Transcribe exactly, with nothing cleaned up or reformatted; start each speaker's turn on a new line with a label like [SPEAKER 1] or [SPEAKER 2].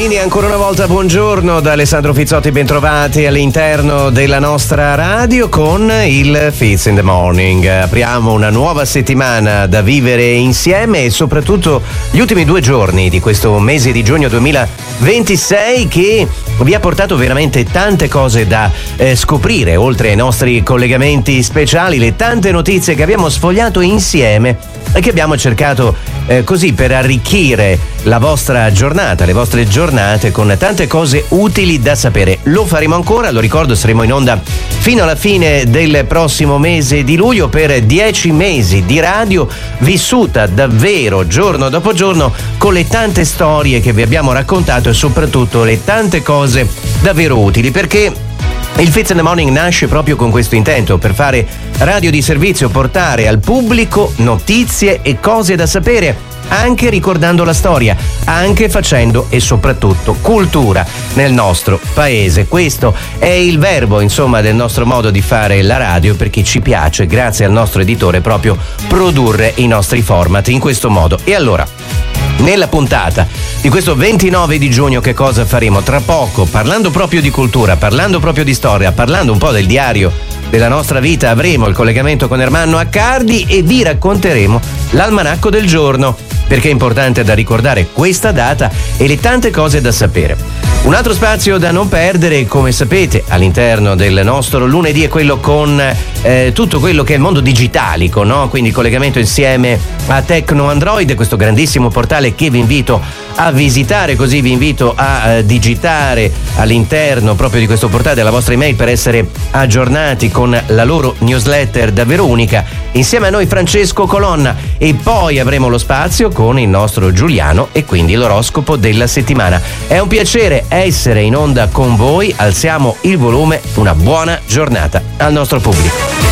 [SPEAKER 1] Quindi ancora una volta buongiorno da Alessandro Fizzotti, bentrovati all'interno della nostra radio con il Fizz in the Morning. Apriamo una nuova settimana da vivere insieme e soprattutto gli ultimi due giorni di questo mese di giugno duemilaventisei che vi ha portato veramente tante cose da eh, scoprire, oltre ai nostri collegamenti speciali, le tante notizie che abbiamo sfogliato insieme e che abbiamo cercato eh, così per arricchire la vostra giornata, le vostre giornate con tante cose utili da sapere. Lo faremo ancora, lo ricordo, saremo in onda fino alla fine del prossimo mese di luglio per dieci mesi di radio vissuta davvero giorno dopo giorno con le tante storie che vi abbiamo raccontato e soprattutto le tante cose davvero utili, perché il Fizz in the Morning nasce proprio con questo intento, per fare radio di servizio, portare al pubblico notizie e cose da sapere, anche ricordando la storia, anche facendo e soprattutto cultura nel nostro paese. Questo è il verbo, insomma, del nostro modo di fare la radio, perché ci piace, grazie al nostro editore, proprio produrre i nostri format in questo modo. E allora, nella puntata di questo ventinove di giugno che cosa faremo? Tra poco, parlando proprio di cultura, parlando proprio di storia, parlando un po' del diario della nostra vita, avremo il collegamento con Ermanno Accardi e vi racconteremo l'almanacco del giorno, perché è importante da ricordare questa data e le tante cose da sapere. Un altro spazio da non perdere, come sapete, all'interno del nostro lunedì è quello con eh, tutto quello che è il mondo digitalico, no? Quindi il collegamento insieme a Tecno Android, questo grandissimo portale che vi invito a visitare, così vi invito a eh, digitare all'interno proprio di questo portale la vostra email per essere aggiornati con la loro newsletter davvero unica. Insieme a noi Francesco Colonna e poi avremo lo spazio con il nostro Giuliano e quindi l'oroscopo della settimana. È un piacere essere in onda con voi, alziamo il volume, una buona giornata al nostro pubblico.